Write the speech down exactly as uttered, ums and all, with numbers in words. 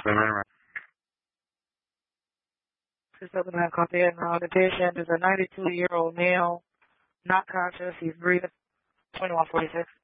six seven nine, copy it. Now, the patient is a ninety-two-year-old male, not conscious. He's breathing. twenty-one forty-six.